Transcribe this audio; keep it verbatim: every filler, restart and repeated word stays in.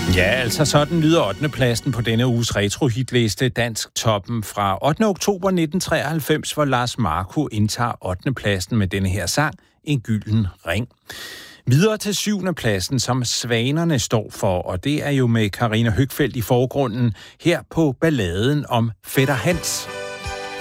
Ja, altså sådan lyder ottende pladsen på denne uges retrohitliste, Dansk Toppen fra ottende oktober nitten treoghalvfems, hvor Lars Marco indtager ottende pladsen med denne her sang, En gylden ring. Videre til syvende pladsen, som Svanerne står for, og det er jo med Karina Høgfeldt i forgrunden her på balladen om Fætter Hans.